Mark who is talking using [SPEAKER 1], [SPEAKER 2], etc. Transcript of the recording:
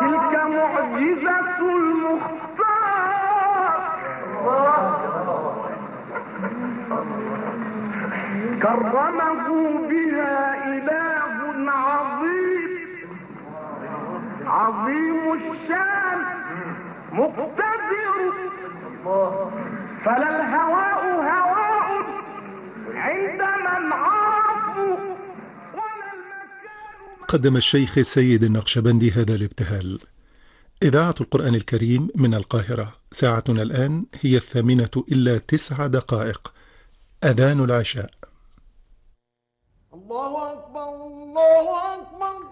[SPEAKER 1] تلك معجزة المختار كرمه بها إله عظيم الشان مقتدر فلا الهواء هواء عند من عرفوا ولا المكان.
[SPEAKER 2] قدم الشيخ السيد النقشبندي هذا الابتهال. إذاعة القرآن الكريم من القاهرة. ساعتنا الآن هي 8:09. أذان العشاء.
[SPEAKER 3] الله أكبر الله أكبر.